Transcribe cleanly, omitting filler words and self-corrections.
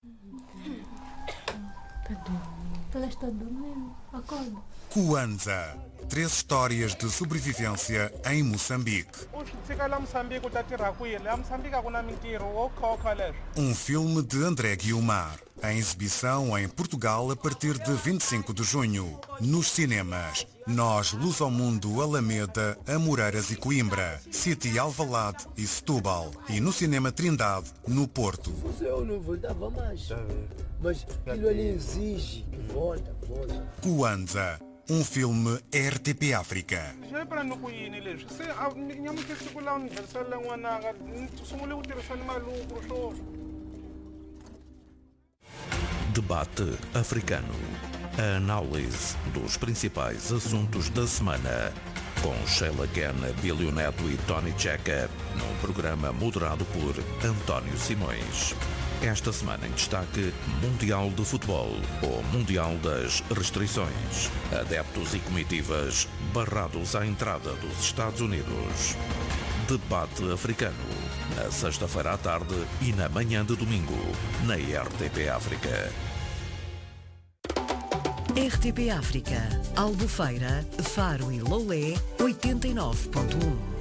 Ela está dormindo. Acorda. Kwanza. 3 histórias de sobrevivência em Moçambique. Um filme de André Guiomar. Em exibição em Portugal a partir de 25 de junho. Nos cinemas. Nós, Luz ao Mundo, Alameda, Amoreiras e Coimbra. City, Alvalade e Setúbal. E no Cinema Trindade, no Porto. Eu não voltava mais. Mas aquilo ali exige. Volta. Kwanza. Um filme RTP África. Debate africano. A análise dos principais assuntos da semana. Com Sheila Guena, Bílio Neto e Tony Checa. Num programa moderado por António Simões. Esta semana em destaque, Mundial de Futebol, ou Mundial das Restrições. Adeptos e comitivas barrados à entrada dos Estados Unidos. Debate africano, na sexta-feira à tarde e na manhã de domingo, na RTP África. RTP África, Albufeira, Faro e Lolé, 89.1.